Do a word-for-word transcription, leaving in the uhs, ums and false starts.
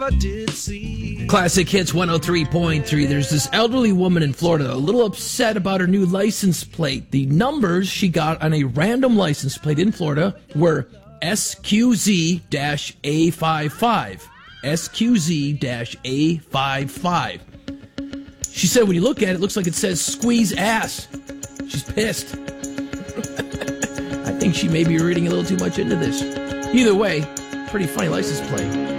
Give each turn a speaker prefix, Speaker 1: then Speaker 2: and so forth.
Speaker 1: I did see.
Speaker 2: Classic Hits one oh three point three. There's this elderly woman in Florida a little upset about her new license plate. The numbers she got on a random license plate in Florida were S Q Z A fifty-five. S Q Z A fifty-five. She said when you look at it, it looks like it says squeeze ass. She's pissed. I think she may be reading a little too much into this. Either way, pretty funny license plate.